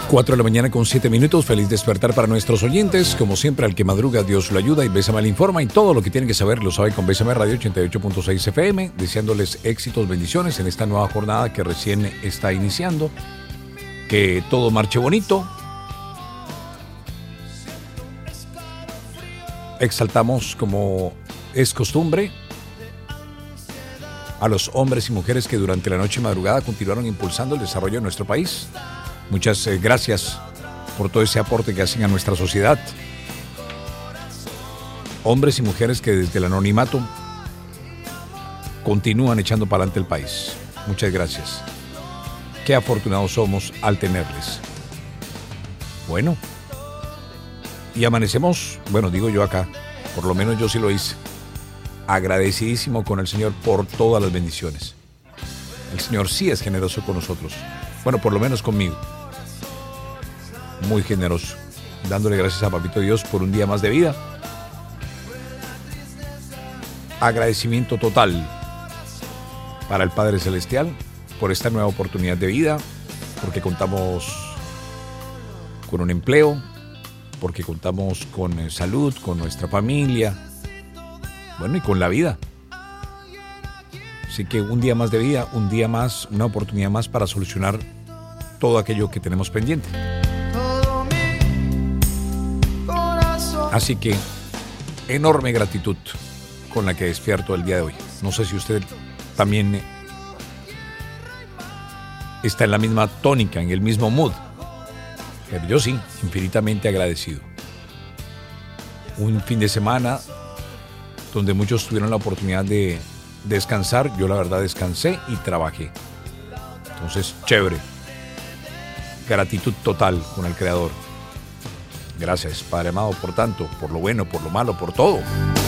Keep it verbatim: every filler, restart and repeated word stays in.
cuatro de la mañana con siete minutos, feliz despertar para nuestros oyentes. Como siempre, al que madruga, Dios lo ayuda y Bésame le informa. Y todo lo que tienen que saber lo sabe con Bésame Radio ochenta y ocho punto seis F M. Deseándoles éxitos, bendiciones en esta nueva jornada que recién está iniciando. Que todo marche bonito. Exaltamos, como es costumbre, a los hombres y mujeres que durante la noche y madrugada continuaron impulsando el desarrollo de nuestro país. Muchas eh, gracias por todo ese aporte que hacen a nuestra sociedad. Hombres y mujeres que desde el anonimato continúan echando para adelante el país. Muchas gracias. Qué afortunados somos al tenerles. Bueno, y amanecemos, bueno, digo yo acá, por lo menos yo sí lo hice, agradecidísimo con el Señor por todas las bendiciones. El Señor sí es generoso con nosotros. Bueno, por lo menos conmigo. Muy generoso. Dándole gracias a Papito Dios por un día más de vida. Agradecimiento total para el Padre Celestial por esta nueva oportunidad de vida, porque contamos con un empleo, porque contamos con salud, con nuestra familia, bueno, y con la vida. Así que un día más de vida, un día más, una oportunidad más para solucionar todo aquello que tenemos pendiente. Así que enorme gratitud con la que despierto el día de hoy. No sé si usted también está en la misma tónica, en el mismo mood, pero yo sí, infinitamente agradecido. Un fin de semana donde muchos tuvieron la oportunidad de descansar. Yo la verdad descansé y trabajé. Entonces, chévere. Gratitud total con el Creador. Gracias, Padre amado, por tanto, por lo bueno, por lo malo, por todo.